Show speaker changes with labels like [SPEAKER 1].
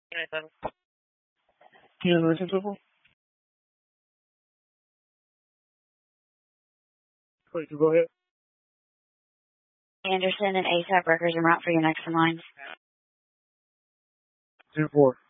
[SPEAKER 1] Can you listen to them? Please go ahead.
[SPEAKER 2] Anderson and ASAP Records en route for your next in line.
[SPEAKER 1] 10-4.